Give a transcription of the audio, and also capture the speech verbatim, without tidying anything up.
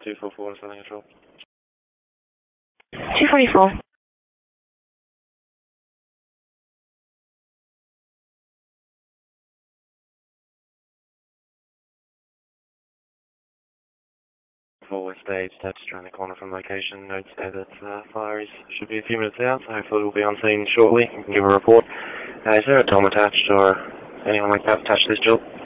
two four four, something control. two forty-four. Four stage, touched around the corner from location. Note there that uh, fire is, should be a few minutes out. Hopefully we'll be on scene shortly. You can give a report. Uh, is there a Tom attached or anyone like that attached to this job?